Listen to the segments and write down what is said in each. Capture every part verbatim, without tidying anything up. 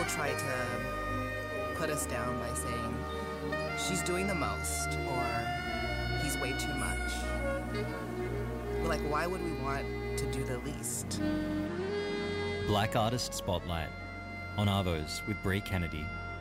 try to put us down by saying she's doing the most or he's way too much. But like, why would we want to do the least? Black Artist Spotlight on Arvos with Bree Kennedy.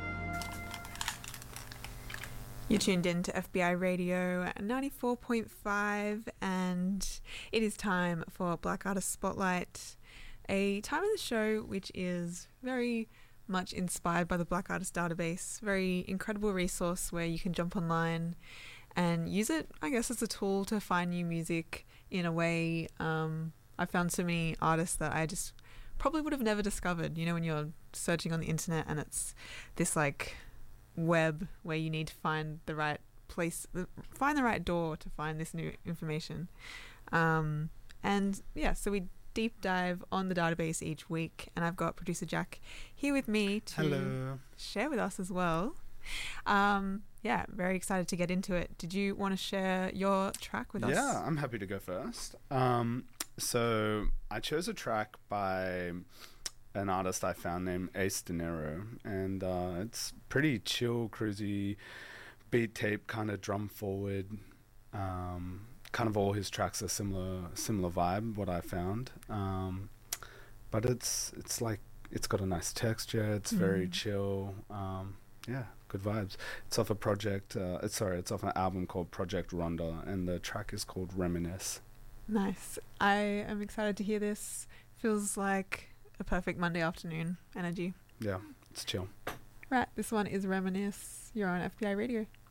You're tuned in to F B I Radio ninety-four point five, and it is time for Black Artist Spotlight, a time of the show which is very much inspired by the Black Artist Database. Very incredible resource where you can jump online and use it, I guess, as a tool to find new music in a way. Um, I found so many artists that I just probably would have never discovered. You know, when you're searching on the internet and it's this like web where you need to find the right place, find the right door to find this new information. Um, and yeah, so we deep dive on the database each week, and I've got producer Jack here with me to Hello. share with us as well. Um, yeah, very excited to get into it. Did you want to share your track with us? Yeah, I'm happy to go first. Um, so I chose a track by an artist I found named Ace De Niro, and uh, it's pretty chill, cruisy, beat tape, kind of drum forward. Um, kind of all his tracks are similar, similar vibe. What I found, um, but it's it's like it's got a nice texture. It's very mm. chill. Um, yeah, good vibes. It's off a project. Uh, it's sorry, it's off an album called Project Rhonda, and the track is called Reminisce. Nice. I am excited to hear this. Feels like a perfect Monday afternoon energy. Yeah, it's chill. Right, this one is Reminisce. You're on F B I Radio.